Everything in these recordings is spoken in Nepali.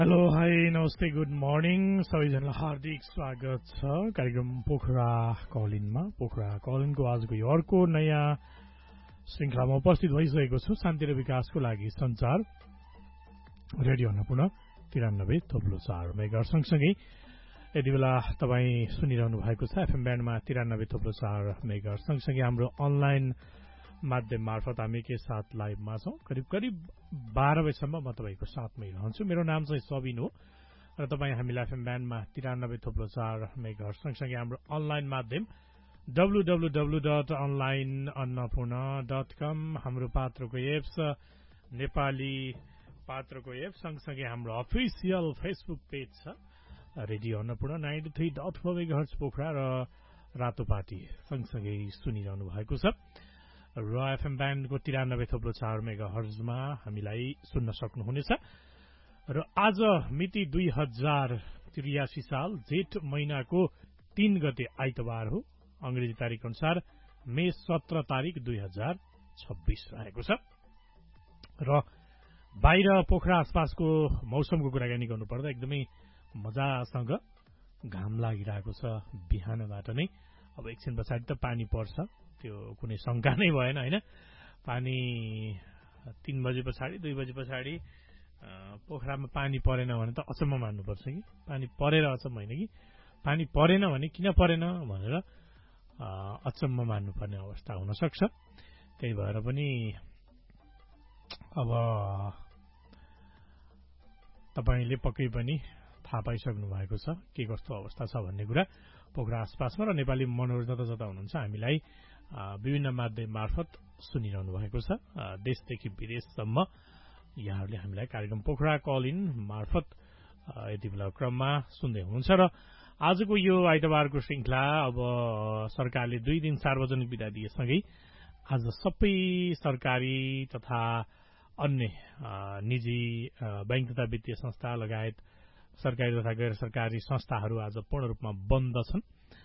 हेलो हाई नमस्ते गुड मर्निङ सबैजनालाई हार्दिक स्वागत छ कार्यक्रम पोखरा कलिनमा। पोखरा कलिनको आजको यो अर्को नयाँ श्रृङ्खलामा उपस्थित भइसकेको छु। शान्ति र विकासको लागि संचार रेडियो अन्नपूर्ण 93.4 मेगा सँगसँगै यति बेला तपाईँ सुनिरहनु भएको छ एफएम ब्यान्डमा 93.4 मेगा सँगसँगै हाम्रो अनलाइन माध्यम मार्फत हामी के साथ लाइभमा छौँ। करिब 12 बजेसम्म म तपाईँको साथमै रहन्छु। मेरो नाम चाहिँ सबिन हो र तपाईँ हामीलाई एफएम ब्यान्डमा 93.4 मेगा सँगसँगै हाम्रो अनलाइन माध्यम www.onlineannapurna.com हाम्रो पात्रको एप्स नेपाली पात्रको एप सँगसँगै हाम्रो अफिसियल फेसबुक पेज छ रेडियो अन्नपूर्ण 93.4 मेगाहर्ज पोखरा र रातोपाटी सँगसँगै सुनिरहनु भएको छ र एफएम ब्यान्डको 93.4 मेगाहर्जमा हामीलाई सुन्न सक्नुहुनेछ। र आज मिति 2083 साल जेठ महिनाको 3 गते आइतबार हो। अंग्रेजी तारिख अनुसार मे 17 तारिक 2026 रहेको छ। र बाहिर पोखरा आसपासको मौसमको कुराकानी गर्नुपर्दा एकदमै मजासँग घाम लागिरहेको छ बिहानबाट नै। अब एकछिन पछाडि त पानी पर्छ, त्यो कुनै शंका नै भएन हैन। पानी 3 बजे पछाडि 2 बजे पछाडि पोखरामा पानी परेन भने त अचम्म मान्नुपर्छ कि पानी परेर अचम्म होइन कि पानी परेन भने किन परेन भनेर अचम्म मान्नुपर्ने अवस्था हुन सक्छ। त्यही भएर पनि अब तपाईले पक्कै पनि थाहा पाइसक्नु भएको छ के कस्तो अवस्था छ भन्ने कुरा पोखरा आसपासमा। र नेपाली मनोरञ्जन जता हुनुहुन्छ हामीलाई विभिन्न माध्यम मार्फत सुनिरहनु भएको छ। देशदेखि विदेशसम्म यहाँहरूले हामीलाई कार्यक्रम पोखरा कल इन मार्फत यति बेला क्रममा सुन्दै हुनुहुन्छ। र आजको यो आइतबारको श्रृङ्खला अब सरकारले 2 दिन सार्वजनिक बिदा दिएसँगै आज सबै सरकारी तथा अन्य निजी बैंक तथा वित्तीय संस्था लगायत सरकारी तथा गैर सरकारी संस्थाहरू आज पूर्ण रूपमा बन्द छन्।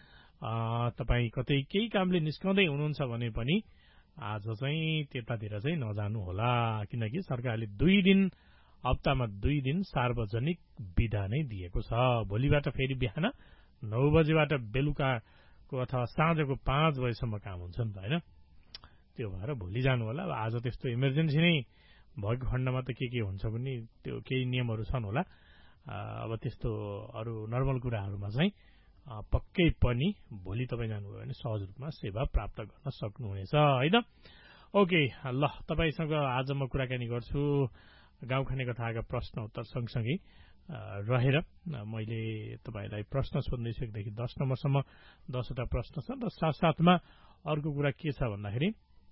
तपाईँ कतै केही कामले निस्कँदै हुनुहुन्छ भने पनि आज चाहिँ त्यतातिर चाहिँ नजानु होला, किनकि सरकारले 2 दिन हप्तामा 2 दिन सार्वजनिक बिदा नै दिएको छ। भोलिबाट फेरि बिहान 9 बजेबाट बेलुकाको अथवा साँझको 5 बजेसम्म काम हुन्छ नि त हैन। त्यो भएर भोलि जानु होला। आज त्यस्तो इमर्जेन्सी नै भएको खण्डमा त के हुन्छ भने त्यो केही नियमहरू छन् होला। अब त्यस्तो अरू नर्मल कुराहरूमा चाहिँ पक्कै पनि भोलि तपाईँ जानुभयो भने सहज रूपमा सेवा प्राप्त गर्न सक्नुहुनेछ हैन। ओके ल तपाईसँग आज म कुराकानी गर्छु गाउँखाने कथाका प्रश्न उत्तर सँगसँगै रहेर मैले तपाईलाई प्रश्न सोध्दैछु 1 देखि 10 नम्बरसम्म 10 वटा प्रश्न छन्। र साथसाथमा अर्को कुरा के छ भन्दाखेरि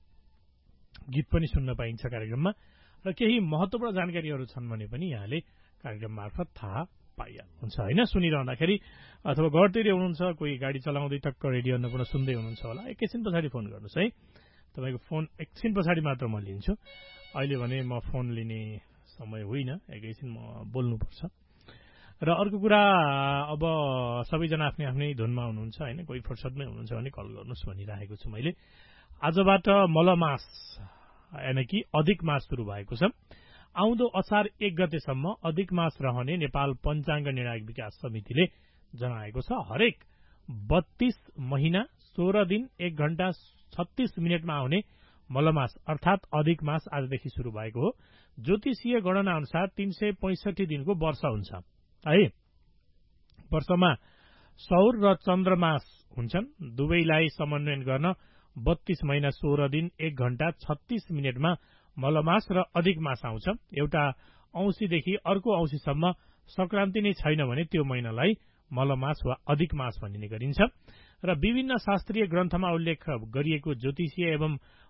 गीत पनि सुन्न पाइन्छ कार्यक्रममा र केही महत्त्वपूर्ण जानकारीहरू छन् भने पनि यहाँले कार्यक्रम मार्फत थाहा पाइहाल्नुहुन्छ हैन। सुनिरहँदाखेरि अथवा घरतिर हुनुहुन्छ, कोही गाडी चलाउँदै टक्क रेडियो अन्नपूर्ण सुन्दै हुनुहुन्छ होला, एकैछिन पछाडि फोन गर्नुहोस् है। तपाईँको फोन एकछिन पछाडि मात्र म लिन्छु, अहिले भने म फोन लिने समय होइन, एकैछिन म बोल्नुपर्छ। र अर्को कुरा अब सबैजना आफ्नै आफ्नै धुनमा हुनुहुन्छ हैन, कोही फुर्सदमै हुनुहुन्छ भने कल गर्नुहोस् भनिरहेको छु मैले। आजबाट मलमास यानि कि अधिक मास सुरु भएको छ। आउँदो असार 1 गतेसम्म अधिक मास रहने नेपाल पञ्चाङ्ग निर्णायक विकास समितिले जनाएको छ। हरेक 32 महिना 16 दिन 1 घण्टा 36 मिनटमा आउने मलमास अर्थात अधिक मास आजदेखि सुरु भएको हो। ज्योतिषीय गणना अनुसार 365 दिनको वर्ष हुन्छ है। वर्षमा सौर र चन्द्रमास हुन्छन्, दुवैलाई समन्वयन गर्न 32 महिना 16 दिन 1 घण्टा 36 मिनटमा मलमास र अधिक मास आउँछ। एउटा औँसीदेखि अर्को औँसीसम्म संक्रान्ति नै छैन भने त्यो महिनालाई मलमास वा अधिक मास भनिने गरिन्छ। र विभिन्न शास्त्रीय ग्रन्थमा उल्लेख गरिएको ज्योतिषीय एवं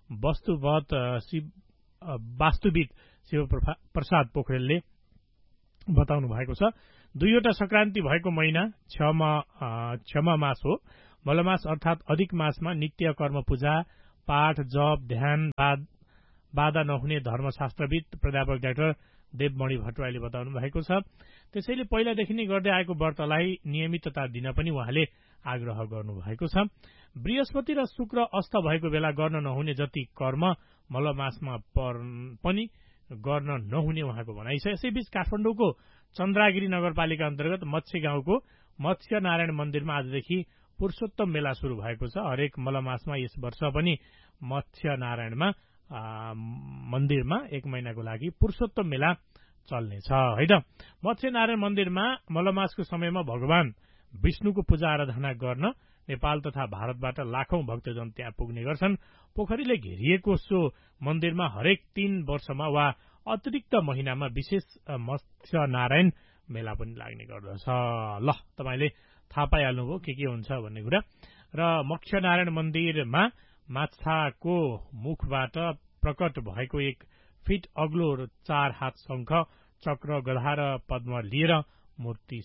वास्तुविद शिव प्रसाद पोखरेलले बताउनु भएको छ। 2 वटा संक्रान्ति भएको महिना क्षमा मास हो। मलमास अर्थात अधिक मासमा नित्य कर्म पूजा पाठ जप ध्यान बाधा नहुने धर्मशास्त्रविद प्राध्यापक डाक्टर देवमणि भट्टराईले बताउनु भएको छ। त्यसैले पहिलादेखि नै गर्दै आएको व्रतलाई नियमितता दिन पनि उहाँले आग्रह गर्नुभएको छ। बृहस्पति र शुक्र अस्त भएको बेला गर्न नहुने जति कर्म मलमासमा पनि गर्न नहुने उहाँको भनाइ छ। यसैबीच काठमाडौँको चन्द्रागिरी नगरपालिका अन्तर्गत मत्स्य गाउँको मत्स्य नारायण मन्दिरमा आजदेखि पुरुषोत्तम मेला सुरु भएको छ। हरेक मलमासमा यस वर्ष पनि मत्स्य नारायणमा मन्दिरमा 1 महिनाको लागि पुरुषोत्तम मेला चल्नेछ है त। मत्स्य नारायण मन्दिरमा मलमासको समयमा भगवान विष्णुको पूजा आराधना गर्न नेपाल तथा भारतबाट लाखौं भक्तजन त्यहाँ पुग्ने गर्छन्। पोखरीले घेरिएको सो मन्दिरमा हरेक 3 वर्षमा वा अतिरिक्त महिनामा विशेष मत्स्य नारायण मेला पनि लाग्ने गर्दछ। ल, तपाईले थाहा पाइहाल्नुभयो के हुन्छ भन्ने कुरा। र मत्स्य नारायण मन्दिरमा माछाको मुखबाट प्रकट भएको 1 फिट अग्लो 4 हात शंख, चक्र, गधा र पद्म लिएर मूर्ति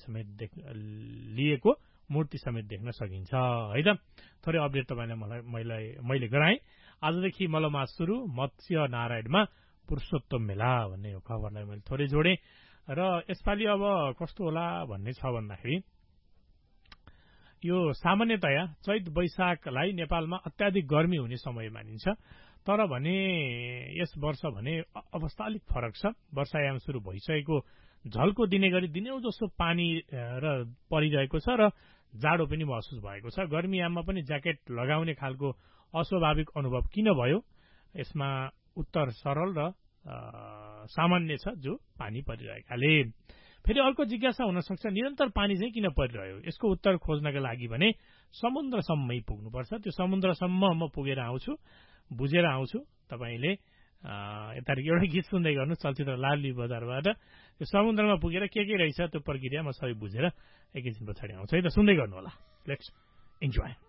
समेत देख्न सकिन्छ है त। थोरै अपडेट तपाईलाई मैले गराएँ। आजदेखि मलमास सुरु, मत्स्य नारायणमा पुरुषोत्तम मेला भन्ने यो खबरलाई मैले थोरै जोडेँ। र यसपालि अब कस्तो होला भन्ने छ भन्दाखेरि यो सामान्यतया चैत वैशाखलाई नेपालमा अत्याधिक गर्मी हुने समय मानिन्छ। तर भने यस वर्ष भने अवस्था अलिक फरक छ। वर्षायाम सुरु भइसकेको झल्को दिने गरी दिनौ जसो पानी र परिरहेको छ र जाडो पनि महसुस भएको छ। गर्मीयाममा पनि ज्याकेट लगाउने खालको अस्वाभाविक अनुभव किन भयो? यसमा उत्तर सरल र सामान्य छ, जो पानी परिरहेकाले। फेरि अर्को जिज्ञासा हुन सक्छ, निरन्तर पानी चाहिँ किन परिरह्यो? यसको उत्तर खोज्नका लागि भने समुद्रसम्मै पुग्नुपर्छ। त्यो समुद्रसम्म म पुगेर आउँछु, बुझेर आउँछु। तपाईले यतादेखि एउटा गीत सुन्दै गर्नु, चलचित्र लाली बजारबाट। त्यो समुद्रमा पुगेर के रहेछ त्यो प्रक्रिया म सबै बुझेर एकैछिन पछाडि आउँछु है त। सुन्दै गर्नु होला। Let's enjoy.